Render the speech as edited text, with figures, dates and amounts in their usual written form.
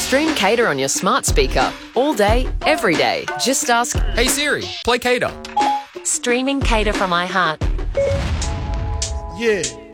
Stream Cater on your smart speaker all day, every day. Just ask, Hey Siri, play Cater. Streaming Cater from iHeart. Yeah.